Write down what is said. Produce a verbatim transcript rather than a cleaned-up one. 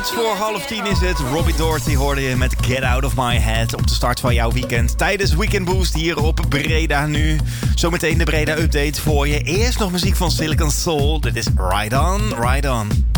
minutes voor half tien is het. Robbie Doherty hoorde je met Get Out of My Head op de start van jouw weekend. Tijdens Weekend Boost hier op Breda nu. Zometeen de Breda Update voor je. Eerst nog muziek van Silicon Soul. Dit is Ride On, Ride On.